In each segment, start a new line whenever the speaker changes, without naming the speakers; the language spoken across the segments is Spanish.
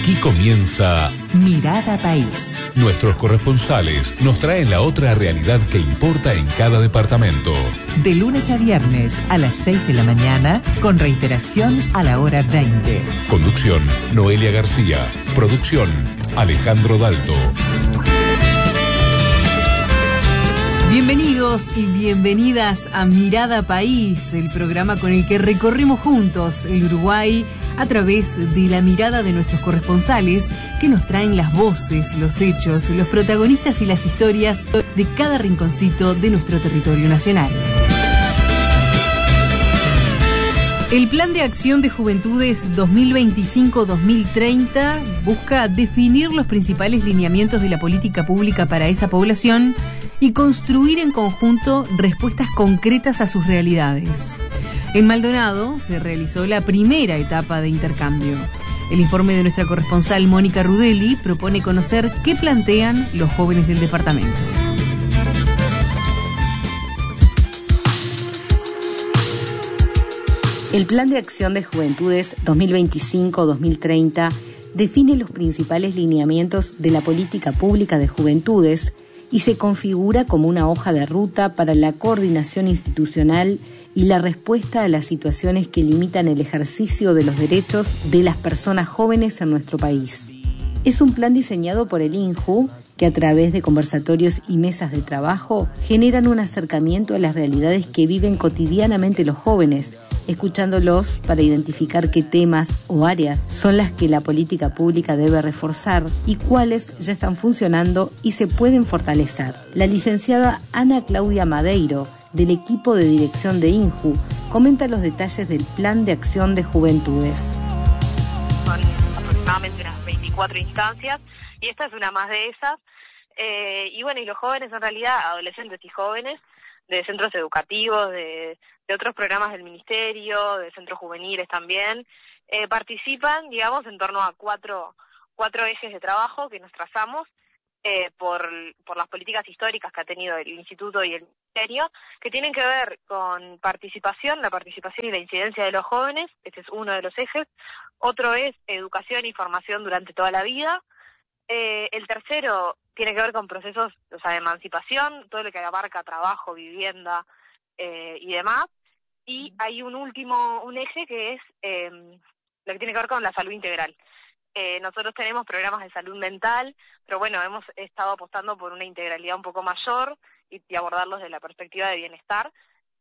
Aquí comienza
Mirada País.
Nuestros corresponsales nos traen la otra realidad que importa en cada departamento.
De lunes a viernes a las 6 de la mañana, con reiteración a la hora 20.
Conducción, Noelia García. Producción, Alejandro Dalto.
Bienvenidos y bienvenidas a Mirada País, el programa con el que recorremos juntos el Uruguay a través de la mirada de nuestros corresponsales que nos traen las voces, los hechos, los protagonistas y las historias de cada rinconcito de nuestro territorio nacional. El Plan de Acción de Juventudes 2025-2030 busca definir los principales lineamientos de la política pública para esa población y construir en conjunto respuestas concretas a sus realidades. En Maldonado se realizó la primera etapa de intercambio. El informe de nuestra corresponsal Mónica Rudelli propone conocer qué plantean los jóvenes del departamento.
El Plan de Acción de Juventudes 2025-2030 define los principales lineamientos de la política pública de juventudes y se configura como una hoja de ruta para la coordinación institucional y la respuesta a las situaciones que limitan el ejercicio de los derechos de las personas jóvenes en nuestro país. Es un plan diseñado por el INJU que a través de conversatorios y mesas de trabajo generan un acercamiento a las realidades que viven cotidianamente los jóvenes, escuchándolos para identificar qué temas o áreas son las que la política pública debe reforzar y cuáles ya están funcionando y se pueden fortalecer. La licenciada Ana Claudia Madeiro, del equipo de dirección de INJU, comenta los detalles del Plan de Acción de Juventudes.
Son aproximadamente unas 24 instancias y esta es una más de esas. Y los jóvenes en realidad, adolescentes y jóvenes, de centros educativos, de otros programas del ministerio, de centros juveniles también, participan, digamos, en torno a cuatro ejes de trabajo que nos trazamos por las políticas históricas que ha tenido el instituto y el ministerio, que tienen que ver con la participación y la incidencia de los jóvenes. Este es uno de los ejes. Otro es educación y formación durante toda la vida. El tercero tiene que ver con procesos, de emancipación, todo lo que abarca trabajo, vivienda y demás. Y hay un eje que es lo que tiene que ver con la salud integral. Nosotros tenemos programas de salud mental, pero hemos estado apostando por una integralidad un poco mayor y abordarlos desde la perspectiva de bienestar.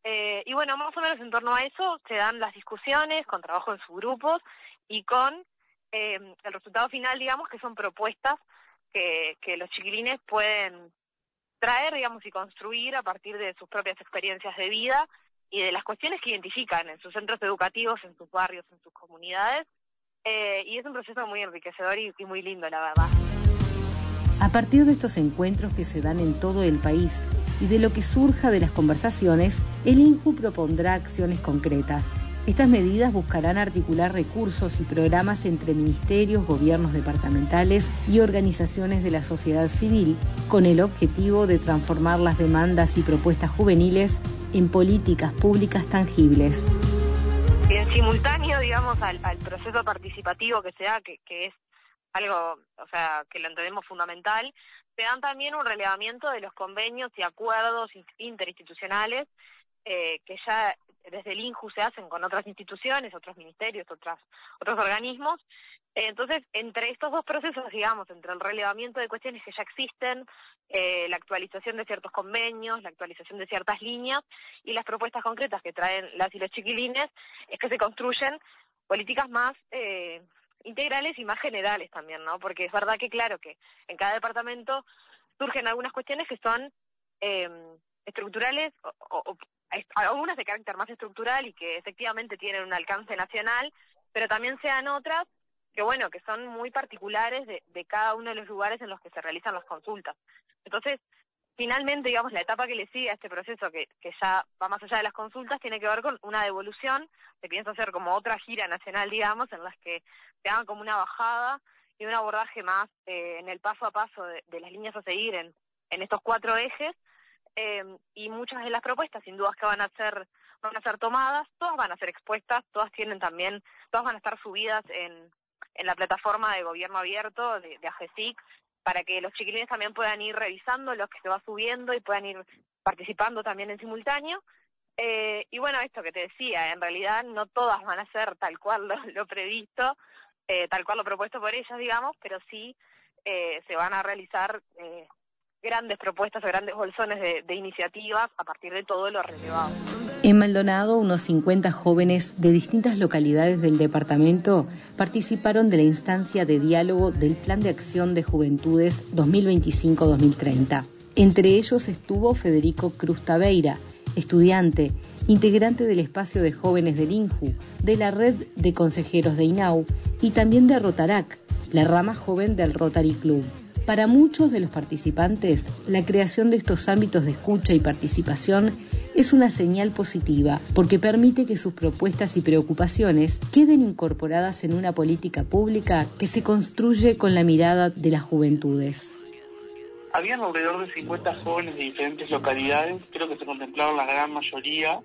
Más o menos en torno a eso se dan las discusiones con trabajo en subgrupos y con el resultado final, digamos, que son propuestas que los chiquilines pueden traer, digamos, y construir a partir de sus propias experiencias de vida y de las cuestiones que identifican en sus centros educativos, en sus barrios, en sus comunidades. Y es un proceso muy enriquecedor y muy lindo, la verdad.
A partir de estos encuentros que se dan en todo el país y de lo que surja de las conversaciones, el INJU propondrá acciones concretas. Estas medidas buscarán articular recursos y programas entre ministerios, gobiernos departamentales y organizaciones de la sociedad civil, con el objetivo de transformar las demandas y propuestas juveniles en políticas públicas tangibles.
En simultáneo, digamos, al proceso participativo que se da, que es algo, que lo entendemos fundamental, se dan también un relevamiento de los convenios y acuerdos interinstitucionales que ya desde el INJU se hacen con otras instituciones, otros ministerios, otros organismos. Entonces, entre estos dos procesos, digamos, entre el relevamiento de cuestiones que ya existen, la actualización de ciertos convenios, la actualización de ciertas líneas y las propuestas concretas que traen las y los chiquilines, es que se construyen políticas más integrales y más generales también, ¿no? Porque es verdad que, claro, que en cada departamento surgen algunas cuestiones que son estructurales o algunas de carácter más estructural y que efectivamente tienen un alcance nacional, pero también sean otras que son muy particulares de cada uno de los lugares en los que se realizan las consultas. Entonces, finalmente, digamos, la etapa que le sigue a este proceso, que ya va más allá de las consultas, tiene que ver con una devolución. Se piensa hacer como otra gira nacional, digamos, en las que se hagan como una bajada y un abordaje más en el paso a paso de las líneas a seguir en estos cuatro ejes. Y muchas de las propuestas, sin dudas, que van a ser tomadas, todas van a ser expuestas, todas van a estar subidas en la plataforma de gobierno abierto de AGESIC, para que los chiquilines también puedan ir revisando los que se va subiendo y puedan ir participando también en simultáneo. Y bueno, esto que te decía, en realidad no todas van a ser tal cual lo previsto, tal cual lo propuesto por ellas, digamos, pero sí se van a realizar grandes propuestas o grandes bolsones de iniciativas a partir de todo lo relevado.
En Maldonado, unos 50 jóvenes de distintas localidades del departamento participaron de la instancia de diálogo del Plan de Acción de Juventudes 2025-2030. Entre ellos estuvo Federico Cruz Tabeira, estudiante, integrante del espacio de jóvenes del INJU, de la red de consejeros de INAU y también de Rotarac, la rama joven del Rotary Club. Para muchos de los participantes, la creación de estos ámbitos de escucha y participación es una señal positiva, porque permite que sus propuestas y preocupaciones queden incorporadas en una política pública que se construye con la mirada de las juventudes.
Habían alrededor de 50 jóvenes de diferentes localidades, creo que se contemplaron la gran mayoría,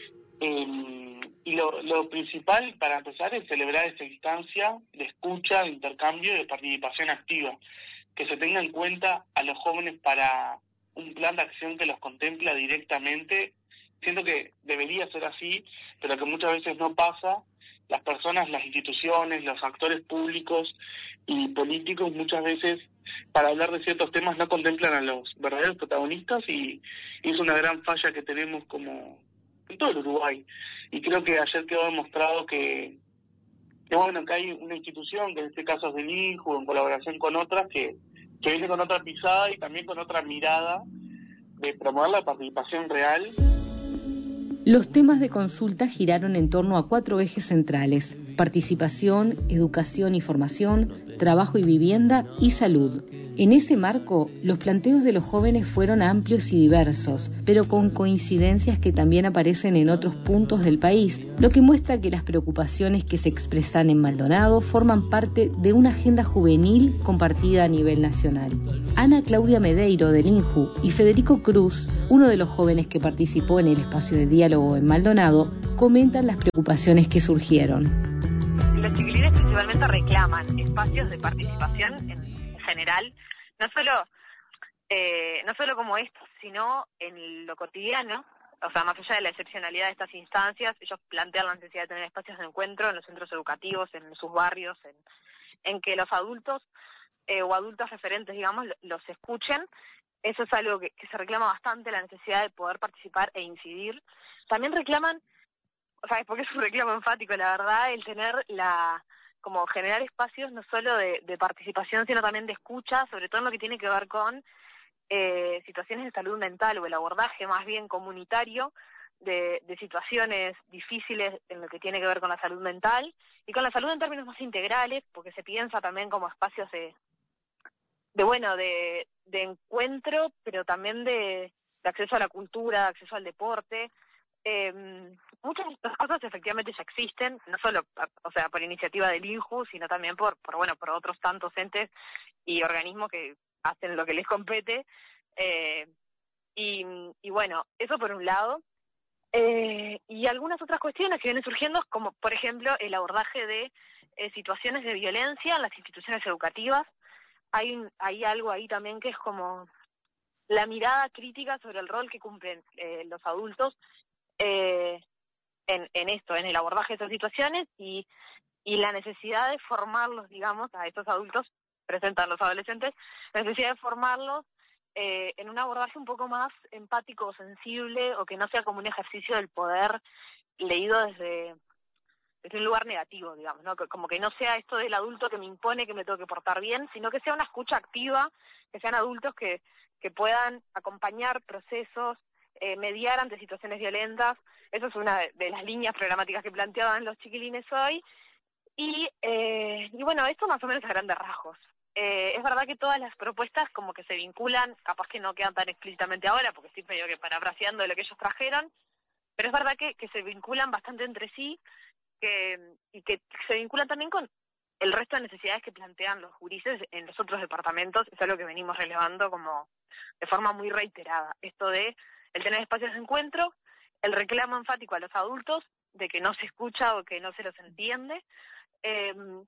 y lo principal para empezar es celebrar esta instancia de escucha, de intercambio y de participación activa, que se tenga en cuenta a los jóvenes para un plan de acción que los contempla directamente. Siento que debería ser así, pero que muchas veces no pasa. Las personas, las instituciones, los actores públicos y políticos muchas veces para hablar de ciertos temas no contemplan a los verdaderos protagonistas y es una gran falla que tenemos como en todo el Uruguay. Y creo que ayer quedó demostrado que hay una institución, que en este caso es del INJU, en colaboración con otras, que viene con otra pisada y también con otra mirada de promover la participación real.
Los temas de consulta giraron en torno a 4 ejes centrales: participación, educación y formación, trabajo y vivienda y salud. En ese marco, los planteos de los jóvenes fueron amplios y diversos, pero con coincidencias que también aparecen en otros puntos del país, lo que muestra que las preocupaciones que se expresan en Maldonado forman parte de una agenda juvenil compartida a nivel nacional. Ana Claudia Medeiro, del INJU, y Federico Cruz, uno de los jóvenes que participó en el espacio de diálogo en Maldonado, comentan las preocupaciones que surgieron.
Los chiquilines principalmente reclaman espacios de participación en general, no solo como estos, sino en lo cotidiano. O sea, más allá de la excepcionalidad de estas instancias, ellos plantean la necesidad de tener espacios de encuentro en los centros educativos, en sus barrios, en que los adultos o adultos referentes, digamos, los escuchen. Eso es algo que se reclama bastante, la necesidad de poder participar e incidir. También reclaman, o sea, porque es un reclamo enfático, la verdad, el tener como generar espacios no solo de participación, sino también de escucha, sobre todo en lo que tiene que ver con situaciones de salud mental o el abordaje más bien comunitario de situaciones difíciles en lo que tiene que ver con la salud mental y con la salud en términos más integrales, porque se piensa también como espacios de encuentro, pero también de acceso a la cultura, de acceso al deporte. Muchas de estas cosas efectivamente ya existen, no solo, o sea, por iniciativa del INJU, sino también por otros tantos entes y organismos que hacen lo que les compete. Y bueno, eso por un lado. Y algunas otras cuestiones que vienen surgiendo, como por ejemplo el abordaje de situaciones de violencia en las instituciones educativas. Hay algo ahí también que es como la mirada crítica sobre el rol que cumplen los adultos en el abordaje de esas situaciones y la necesidad de formarlos, digamos, a estos adultos, presentan los adolescentes, la necesidad de formarlos en un abordaje un poco más empático o sensible, o que no sea como un ejercicio del poder leído desde un lugar negativo, digamos, ¿no? Como que no sea esto del adulto que me impone que me tengo que portar bien, sino que sea una escucha activa, que sean adultos que puedan acompañar procesos, mediar ante situaciones violentas. Eso es una de las líneas programáticas que planteaban los chiquilines hoy. Y bueno, esto más o menos a grandes rasgos. Es verdad que todas las propuestas como que se vinculan, capaz que no quedan tan explícitamente ahora, porque estoy medio que parafraseando lo que ellos trajeron, pero es verdad que se vinculan bastante entre sí, y que se vinculan también con el resto de necesidades que plantean los gurises en los otros departamentos. Es algo que venimos relevando como de forma muy reiterada. Esto de el tener espacios de encuentro, el reclamo enfático a los adultos de que no se escucha o que no se los entiende,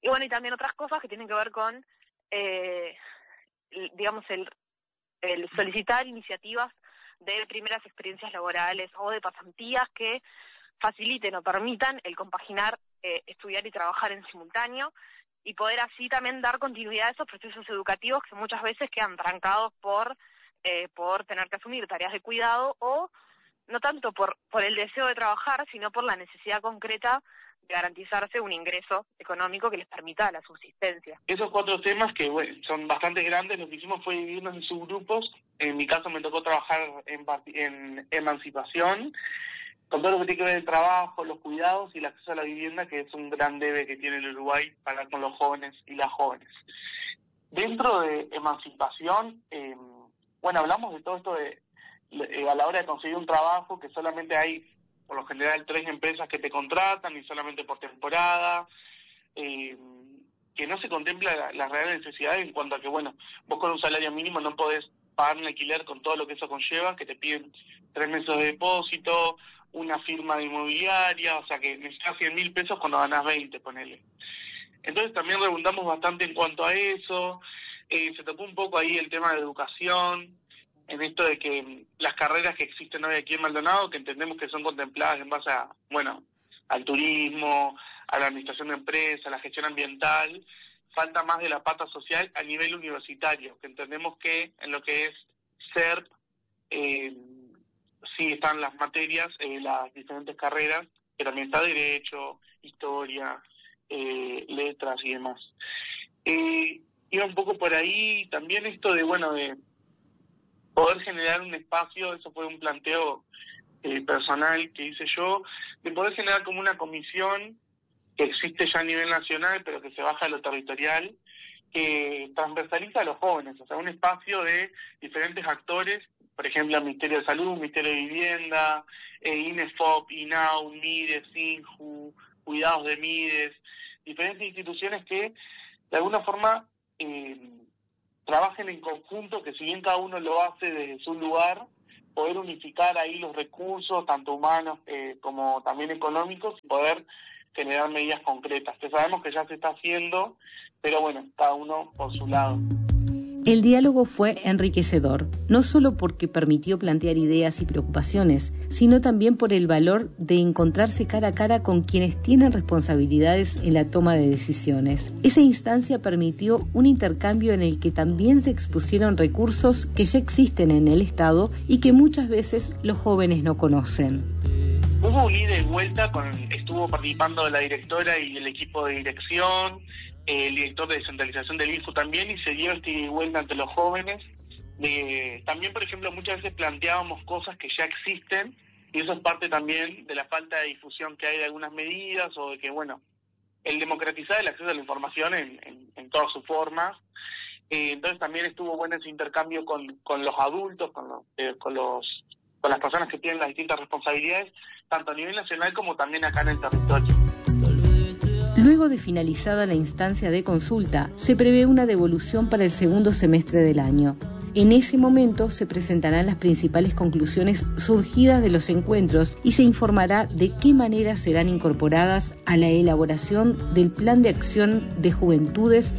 Y bueno, y también otras cosas que tienen que ver con, digamos, el solicitar iniciativas de primeras experiencias laborales o de pasantías que faciliten o permitan el compaginar estudiar y trabajar en simultáneo, y poder así también dar continuidad a esos procesos educativos que muchas veces quedan trancados por tener que asumir tareas de cuidado, o no tanto por el deseo de trabajar, sino por la necesidad concreta de garantizarse un ingreso económico que les permita la subsistencia.
Esos 4 temas, que bueno, son bastante grandes, lo que hicimos fue dividirnos en subgrupos. En mi caso me tocó trabajar en emancipación, con todo lo que tiene que ver el trabajo, los cuidados y el acceso a la vivienda, que es un gran debe que tiene el Uruguay para con los jóvenes y las jóvenes. Dentro de emancipación, bueno, hablamos de todo esto a la hora de conseguir un trabajo, que solamente hay, por lo general, 3 empresas que te contratan y solamente por temporada, que no se contempla la real necesidad en cuanto a que, bueno, vos con un salario mínimo no podés pagar un alquiler con todo lo que eso conlleva, que te piden 3 meses de depósito, una firma de inmobiliaria, o sea que necesitas 100.000 pesos cuando ganás 20, ponele. Entonces también redundamos bastante en cuanto a eso. Se tocó un poco ahí el tema de educación, en esto de que las carreras que existen hoy aquí en Maldonado, que entendemos que son contempladas en base a, bueno, al turismo, a la administración de empresas, a la gestión ambiental, falta más de la pata social a nivel universitario, que entendemos que en lo que es SERP, sí están las materias, las diferentes carreras, que también está Derecho, Historia, Letras y demás. Iba un poco por ahí también esto de, bueno, de poder generar un espacio, eso fue un planteo personal que hice yo, de poder generar como una comisión que existe ya a nivel nacional, pero que se baja a lo territorial, que transversaliza a los jóvenes, o sea, un espacio de diferentes actores, por ejemplo, el Ministerio de Salud, Ministerio de Vivienda, INEFOP, INAU, MIDES, INJU, Cuidados de MIDES, diferentes instituciones que de alguna forma trabajen en conjunto, que si bien cada uno lo hace desde su lugar, poder unificar ahí los recursos, tanto humanos como también económicos, y poder generar medidas concretas, que sabemos que ya se está haciendo, pero bueno, cada uno por su lado.
El diálogo fue enriquecedor, no solo porque permitió plantear ideas y preocupaciones, sino también por el valor de encontrarse cara a cara con quienes tienen responsabilidades en la toma de decisiones. Esa instancia permitió un intercambio en el que también se expusieron recursos que ya existen en el Estado y que muchas veces los jóvenes no conocen.
Hubo un ida y vuelta, estuvo participando la directora y el equipo de dirección, el director de descentralización del INJU también, y se dio este ida y vuelta ante los jóvenes. También, por ejemplo, muchas veces planteábamos cosas que ya existen, y eso es parte también de la falta de difusión que hay de algunas medidas, o de que, bueno, el democratizar el acceso a la información en todas sus formas. Entonces también estuvo bueno ese intercambio con los adultos, con las personas que tienen las distintas responsabilidades, tanto a nivel nacional como también acá en el territorio.
Luego de finalizada la instancia de consulta, se prevé una devolución para el segundo semestre del año. En ese momento se presentarán las principales conclusiones surgidas de los encuentros y se informará de qué manera serán incorporadas a la elaboración del Plan de Acción de Juventudes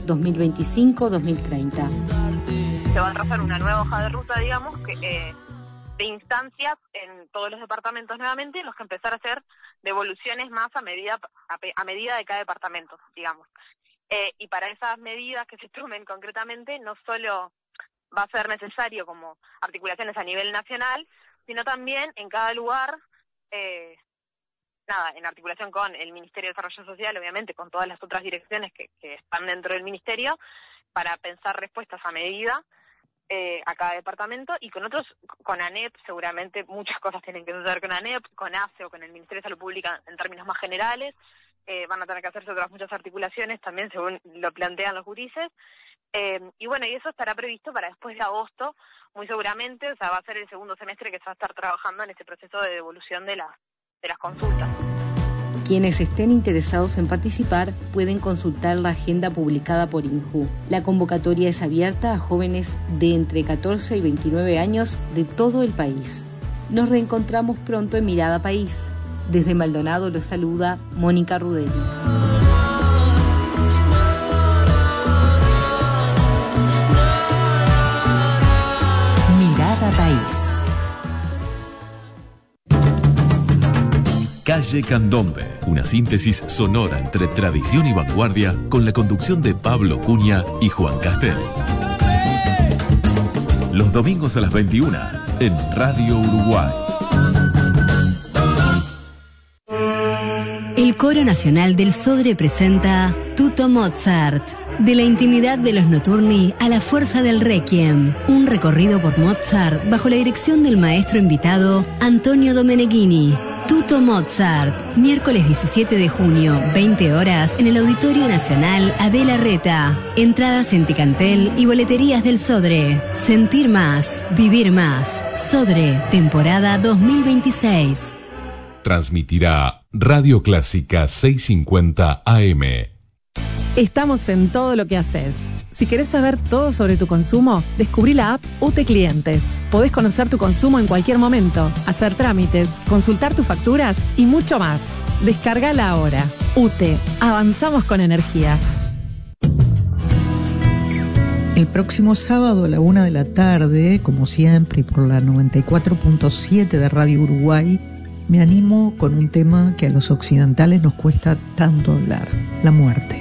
2025-2030.
Se va a trazar una nueva hoja de ruta, digamos, de instancias en todos los departamentos nuevamente, en los que empezar a hacer devoluciones más a medida de cada departamento, digamos. Y para esas medidas que se tomen concretamente, no solo va a ser necesario como articulaciones a nivel nacional, sino también en cada lugar, en articulación con el Ministerio de Desarrollo Social, obviamente, con todas las otras direcciones que están dentro del Ministerio, para pensar respuestas a medida a cada departamento, y con otros, con ANEP, seguramente muchas cosas tienen que suceder con ANEP, con ACE o con el Ministerio de Salud Pública en términos más generales. Van a tener que hacerse otras muchas articulaciones también, según lo plantean los gurises. Y bueno, y eso estará previsto para después de agosto, muy seguramente, o sea, va a ser el segundo semestre que se va a estar trabajando en ese proceso de devolución de las consultas.
Quienes estén interesados en participar pueden consultar la agenda publicada por INJU. La convocatoria es abierta a jóvenes de entre 14 y 29 años de todo el país. Nos reencontramos pronto en Mirada País. Desde Maldonado los saluda Mónica Rudeli.
Calle Candombe, una síntesis sonora entre tradición y vanguardia con la conducción de Pablo Cunha y Juan Castel. Los domingos a las 21 en Radio Uruguay.
El Coro Nacional del Sodre presenta Tutto Mozart. De la intimidad de los notturni a la fuerza del Requiem. Un recorrido por Mozart bajo la dirección del maestro invitado Antonio Domeneghini. Tutto Mozart, miércoles 17 de junio, 20 horas, en el Auditorio Nacional Adela Reta. Entradas en Ticantel y boleterías del Sodre. Sentir más, vivir más. Sodre, temporada 2026.
Transmitirá Radio Clásica 650 AM.
Estamos en todo lo que haces. Si querés saber todo sobre tu consumo, descubrí la app UTE Clientes. Podés conocer tu consumo en cualquier momento, hacer trámites, consultar tus facturas y mucho más. Descárgala ahora. UTE, avanzamos con energía.
El próximo sábado a la 1 de la tarde, como siempre, y por la 94.7 de Radio Uruguay, me animo con un tema que a los occidentales nos cuesta tanto hablar: la muerte.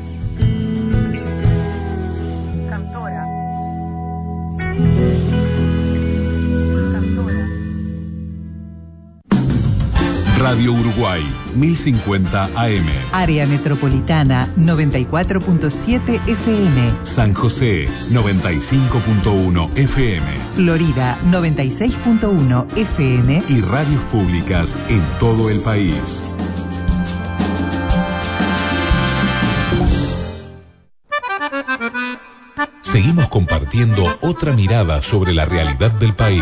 Radio Uruguay 1050 AM.
Área Metropolitana 94.7 FM.
San José 95.1 FM.
Florida 96.1 FM.
Y radios públicas en todo el país. Seguimos compartiendo otra mirada sobre la realidad del país.